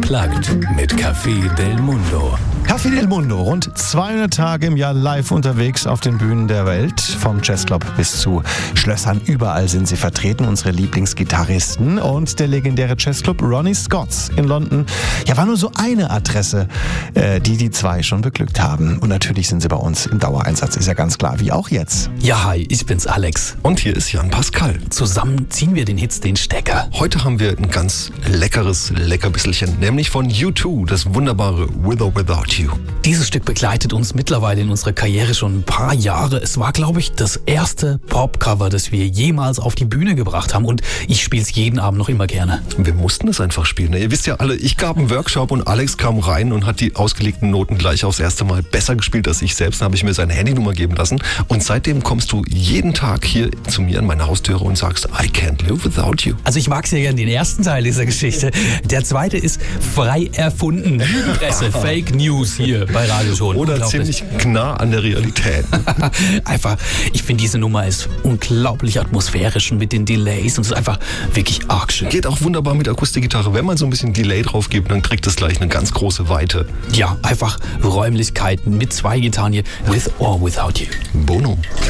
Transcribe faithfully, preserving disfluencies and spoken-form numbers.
Unplugged mit Café Del Mundo. Café Del Mundo, rund zweihundert Tage im Jahr live unterwegs auf den Bühnen der Welt. Vom Jazzclub bis zu Schlössern, überall sind sie vertreten, unsere Lieblingsgitarristen. Und der legendäre Jazzclub Ronnie Scott's in London, ja, war nur so eine Adresse, äh, die die zwei schon beglückt haben. Und natürlich sind sie bei uns im Dauereinsatz, ist ja ganz klar, wie auch jetzt. Ja, hi, ich bin's Alex. Und hier ist Jan Pascal. Zusammen ziehen wir den Hits den Stecker. Heute haben wir ein ganz leckeres Leckerbisselchen, nämlich von U zwei, das wunderbare With or Without You. Dieses Stück begleitet uns mittlerweile in unserer Karriere schon ein paar Jahre. Es war, glaube ich, das erste Popcover, das wir jemals auf die Bühne gebracht haben. Und ich spiele es jeden Abend noch immer gerne. Wir mussten es einfach spielen. Ihr wisst ja alle, ich gab einen Workshop und Alex kam rein und hat die ausgelegten Noten gleich aufs erste Mal besser gespielt als ich selbst. Dann habe ich mir seine Handynummer geben lassen. Und seitdem kommst du jeden Tag hier zu mir an meine Haustüre und sagst, I can't live without you. Also ich mag sehr gerne den ersten Teil dieser Geschichte. Der zweite ist frei erfunden. Lügenpresse, Fake News hier bei Radio Schon. Oder ziemlich nah an der Realität. Einfach, ich finde diese Nummer ist unglaublich atmosphärisch und mit den Delays und es ist einfach wirklich arg schön. Geht auch wunderbar mit Akustikgitarre. Wenn man so ein bisschen Delay drauf gibt, dann kriegt es gleich eine ganz große Weite. Ja, einfach Räumlichkeiten mit zwei Gitarren hier. With or Without You. Bono.